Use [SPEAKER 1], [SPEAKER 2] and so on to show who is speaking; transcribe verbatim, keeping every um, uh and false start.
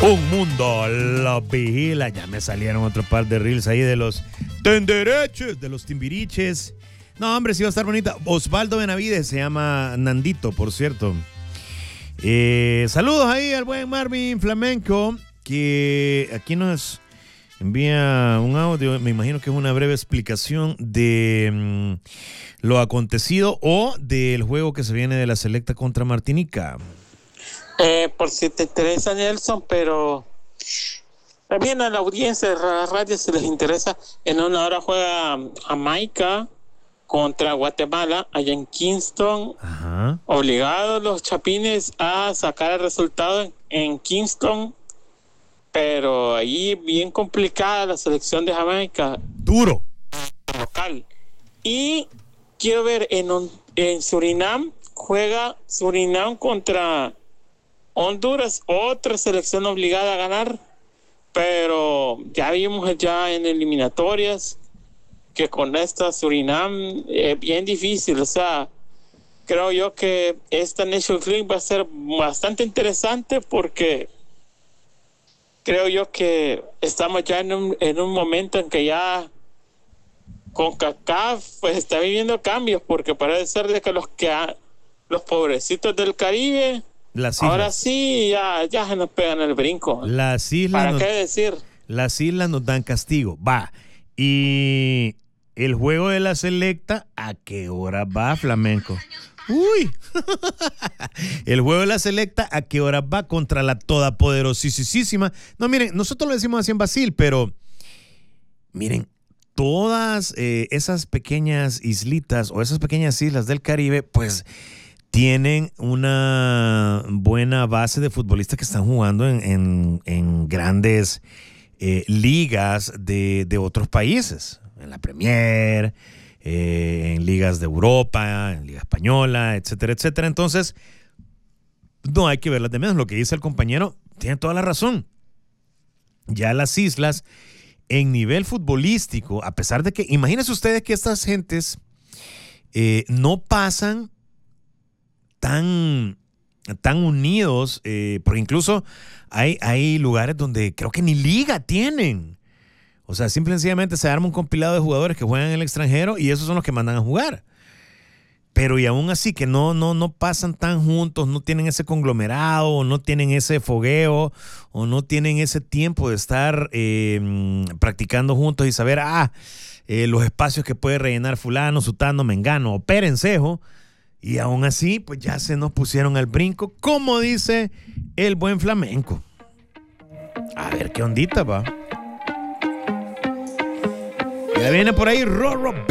[SPEAKER 1] Un mundo los vigila. Ya me salieron otro par de reels ahí de los tendereches, de los timbiriches. No, hombre, sí va a estar bonita. Osvaldo Benavides se llama Nandito, por cierto. Eh, saludos ahí al buen Marvin Flamenco, que aquí nos envía un audio. Me imagino que es una breve explicación de mm, lo acontecido o del juego que se viene de la Selecta contra Martinica.
[SPEAKER 2] Eh, por si te interesa, Nelson, pero también a la audiencia de la radio se les interesa. En una hora juega Jamaica contra Guatemala allá en Kingston.
[SPEAKER 1] Ajá.
[SPEAKER 2] Obligados los chapines a sacar el resultado en, en Kingston, pero ahí bien complicada la selección de Jamaica.
[SPEAKER 1] Duro.
[SPEAKER 2] Local. Y quiero ver en, en Surinam, juega Surinam contra Honduras, otra selección obligada a ganar, pero ya vimos ya en eliminatorias que con esta Surinam es bien difícil. O sea, creo yo que esta Nations League va a ser bastante interesante porque creo yo que estamos ya en un, en un momento en que ya CONCACAF pues está viviendo cambios, porque parece ser de que los que ha, los pobrecitos del Caribe ahora sí ya, ya se nos pegan el brinco.
[SPEAKER 1] Las islas
[SPEAKER 2] ¿Para
[SPEAKER 1] nos,
[SPEAKER 2] qué decir?
[SPEAKER 1] Las islas nos dan castigo. Va. Y el juego de la Selecta, ¿a qué hora va, Flamenco? Uy. El juego de la Selecta, ¿a qué hora va? Contra la todopoderosísima. No, miren, nosotros lo decimos así en Basil, pero miren, todas eh, esas pequeñas islitas o esas pequeñas islas del Caribe, pues tienen una buena base de futbolistas que están jugando en, en, en grandes eh, ligas de, de otros países, en la Premier, eh, en ligas de Europa, en Liga Española, etcétera, etcétera. Entonces, no hay que verlas de menos. Lo que dice el compañero tiene toda la razón. Ya las islas, en nivel futbolístico, a pesar de que, imagínense ustedes que estas gentes eh, no pasan tan, tan unidos, eh, porque incluso hay, hay lugares donde creo que ni liga tienen. O sea, simple y sencillamente se arma un compilado de jugadores que juegan en el extranjero y esos son los que mandan a jugar. Pero y aún así que no, no, no pasan tan juntos, no tienen ese conglomerado, o no tienen ese fogueo, o no tienen ese tiempo de estar eh, practicando juntos y saber, ah, eh, los espacios que puede rellenar fulano, sutano, mengano o perencejo. Y aún así, pues ya se nos pusieron al brinco, como dice el buen Flamenco. A ver qué ondita, va. Ya viene por ahí Rorro